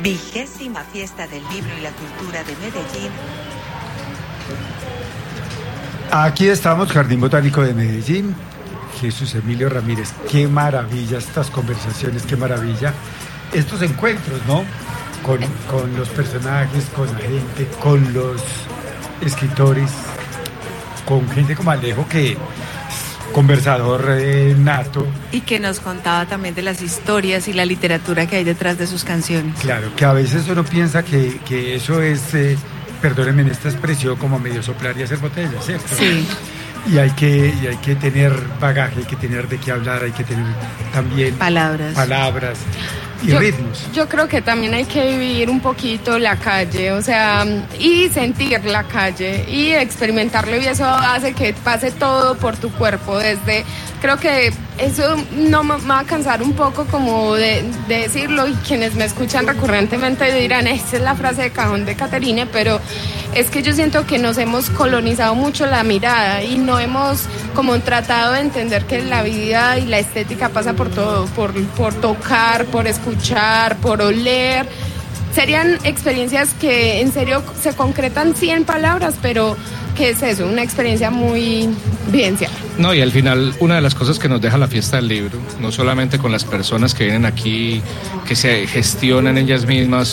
20ª Fiesta del Libro y la Cultura de Medellín. Aquí estamos, Jardín Botánico de Medellín. Jesús Emilio Ramírez, qué maravilla estas conversaciones, qué maravilla estos encuentros, ¿no? Con los personajes, con la gente, con los escritores, con gente como Alejo, que es conversador nato. Y que nos contaba también de las historias y la literatura que hay detrás de sus canciones. Claro, que a veces uno piensa que eso es, perdónenme en esta expresión, como medio soplar y hacer botellas, ¿cierto? Sí. Y hay que tener bagaje, hay que tener de qué hablar, hay que tener también palabras y ritmos. Yo creo que también hay que vivir un poquito la calle, o sea, y sentir la calle y experimentarlo, y eso hace que pase todo por tu cuerpo. Creo que eso no me va a cansar un poco como de decirlo, y quienes me escuchan recurrentemente dirán, esa es la frase de cajón de Caterine, pero es que yo siento que nos hemos colonizado mucho la mirada y no hemos como tratado de entender que la vida y la estética pasa por todo, por tocar, por escuchar, por oler. Serían experiencias que en serio se concretan sí en palabras, pero ¿qué es eso? Una experiencia muy vivencial. No, y al final una de las cosas que nos deja la fiesta del libro, no solamente con las personas que vienen aquí, que se gestionan ellas mismas